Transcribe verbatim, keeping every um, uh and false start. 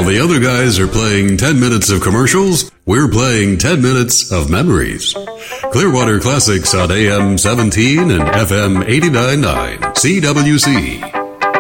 While the other guys are playing ten minutes of commercials, we're playing ten minutes of memories. Clearwater Classics on A M seventeen and F M eighty-nine point nine C W C.